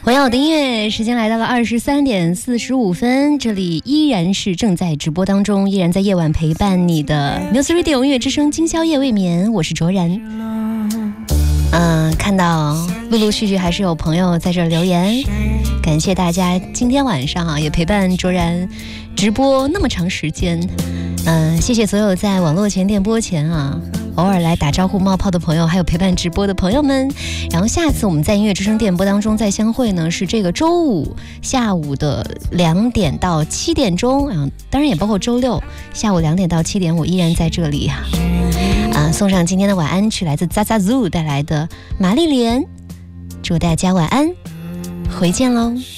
回到我的音乐时间来到了23点45分，这里依然是正在直播当中，依然在夜晚陪伴你的 Music Radio 音乐之声，今宵夜未眠，我是卓然。看到陆陆续续还是有朋友在这留言，感谢大家今天晚上也陪伴卓然直播那么长时间。谢谢所有在网络前电波前偶尔来打招呼冒泡的朋友，还有陪伴直播的朋友们。然后下次我们在音乐之声电波当中再相会呢，是这个周五下午的2点到7点钟，当然也包括周六下午2点到7点，我依然在这里送上今天的晚安曲，来自 Zaza Zoo 带来的玛丽莲，祝大家晚安，回见喽。